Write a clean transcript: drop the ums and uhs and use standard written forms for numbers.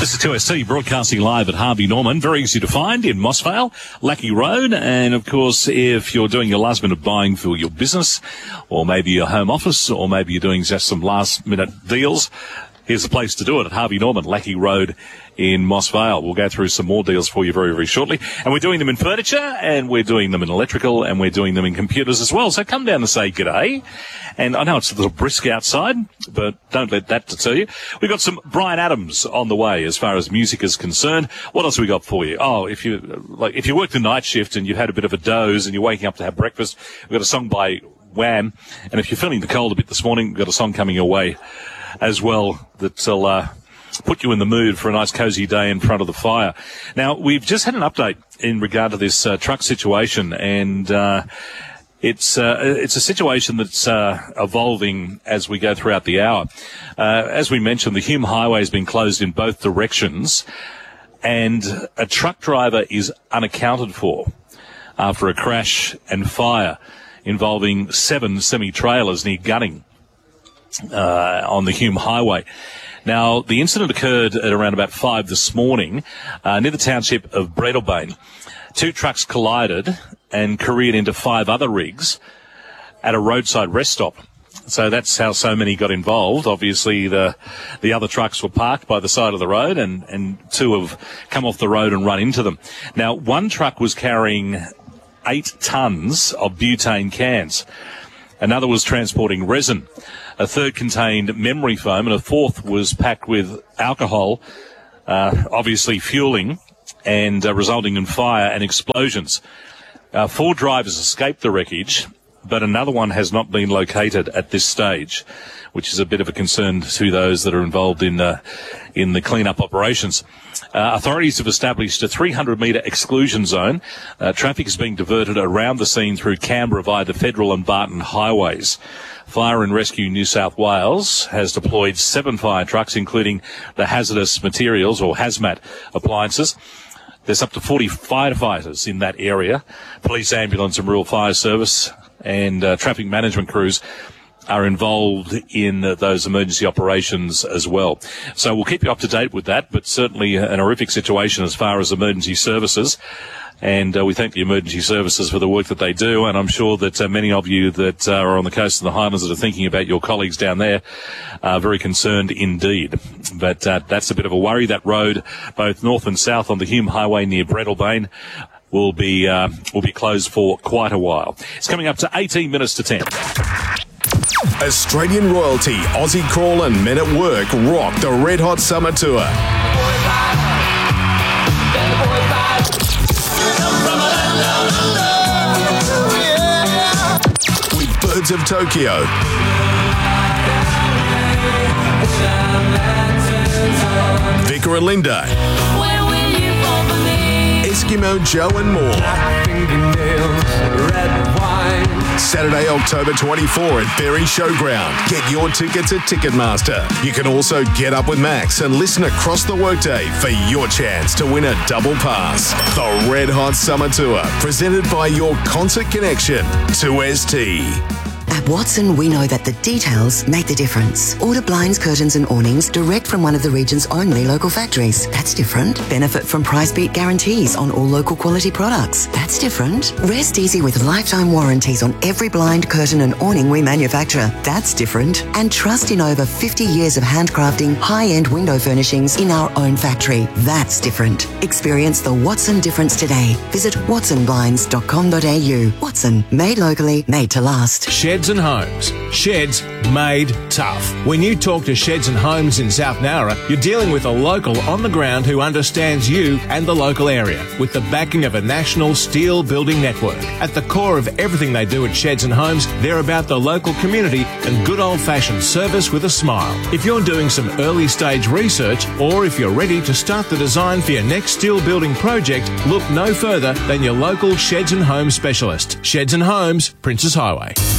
This is 2ST broadcasting live at Harvey Norman. Very easy to find in Mossvale, Lackey Road. And of course, if you're doing your last minute buying for your business or maybe your home office or maybe you're doing just some last minute deals, here's the place to do it at Harvey Norman, Lackey Road in Mossvale. We'll go through some more deals for you very, very shortly. And we're doing them in furniture, and we're doing them in electrical, and we're doing them in computers as well. So come down and say g'day. And I know it's a little brisk outside, but don't let that deter you. We've got some Bryan Adams on the way as far as music is concerned. What else have we got for you? Oh, if you work the night shift and you've had a bit of a doze and you're waking up to have breakfast, we've got a song by Wham. And if you're feeling the cold a bit this morning, we've got a song coming your way as well that'll put you in the mood for a nice cosy day in front of the fire. Now, we've just had an update in regard to this truck situation, and it's a situation that's evolving as we go throughout the hour. As we mentioned, the Hume Highway has been closed in both directions, and a truck driver is unaccounted for after a crash and fire involving 7 semi-trailers near Gunning on the Hume Highway. Now, the incident occurred at around about 5 this morning near the township of Breadalbane. 2 trucks collided and careered into 5 other rigs at a roadside rest stop. So that's how so many got involved. Obviously, the other trucks were parked by the side of the road, and 2 have come off the road and run into them. Now, 1 truck was carrying 8 tons of butane cans. Another was transporting resin. A 3rd contained memory foam, and a 4th was packed with alcohol, obviously fueling and resulting in fire and explosions. 4 drivers escaped the wreckage, but another one has not been located at this stage, which is a bit of a concern to those that are involved in the clean-up operations. Authorities have established a 300-metre exclusion zone. Traffic is being diverted around the scene through Canberra via the Federal and Barton highways. Fire and Rescue New South Wales has deployed 7 fire trucks, including the hazardous materials or hazmat appliances. There's up to 40 firefighters in that area. Police, ambulance and rural fire service and traffic management crews are involved in those emergency operations as well. So we'll keep you up to date with that, but certainly an horrific situation as far as emergency services. And we thank the emergency services for the work that they do. And I'm sure that many of you that are on the coast of the Highlands that are thinking about your colleagues down there are very concerned indeed. But that's a bit of a worry. That road, both north and south on the Hume Highway near Breadalbane, will be closed for quite a while. It's coming up to 18 minutes to 10. Australian royalty, Aussie Crawl and Men at Work rock the Red Hot Summer Tour. With Birds of Tokyo, Vicar Alinda, Eskimo Joe and more. Saturday, October 24 at Berry Showground. Get your tickets at Ticketmaster. You can also get up with Max and listen across the workday for your chance to win a double pass. The Red Hot Summer Tour, presented by your Concert Connection, 2ST. At Watson, we know that the details make the difference. Order blinds, curtains and awnings direct from one of the region's only local factories. That's different. Benefit from price beat guarantees on all local quality products. That's different. Rest easy with lifetime warranties on every blind, curtain and awning we manufacture. That's different. And trust in over 50 years of handcrafting high-end window furnishings in our own factory. That's different. Experience the Watson difference today. Visit watsonblinds.com.au. Watson, made locally, made to last. Sheds and Homes. Sheds made tough. When you talk to Sheds and Homes in South Nowra, you're dealing with a local on the ground who understands you and the local area, with the backing of a national steel building network. At the core of everything they do at Sheds and Homes, they're about the local community and good old-fashioned service with a smile. If you're doing some early stage research, or if you're ready to start the design for your next steel building project, look no further than your local Sheds and Homes specialist. Sheds and Homes, Princes Highway.